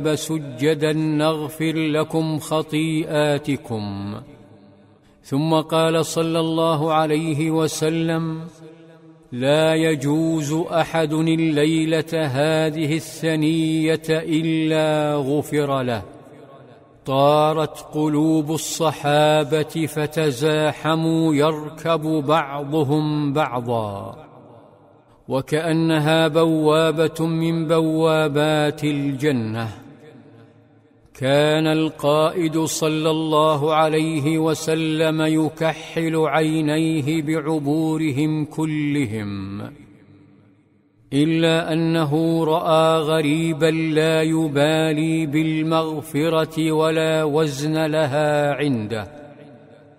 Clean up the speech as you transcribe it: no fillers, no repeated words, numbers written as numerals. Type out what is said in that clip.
سجدا نغفر لكم خطيئاتكم. ثم قال صلى الله عليه وسلم: لا يجوز أحد الليلة هذه الثنية إلا غفر له. طارت قلوب الصحابة فتزاحموا يركب بعضهم بعضا، وكأنها بوابة من بوابات الجنة. كان القائد صلى الله عليه وسلم يكحل عينيه بعبورهم كلهم، إلا أنه رأى غريبا لا يبالي بالمغفرة ولا وزن لها عنده،